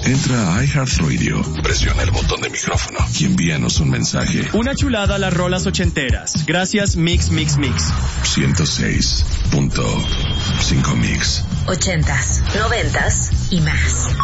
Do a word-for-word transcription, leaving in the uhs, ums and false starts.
Entra a iHeartRadio, presiona el botón de micrófono y envíanos un mensaje. Una chulada a las rolas ochenteras. Gracias, Mix, Mix, Mix. ciento seis punto cinco Mix. Ochentas, noventas y más.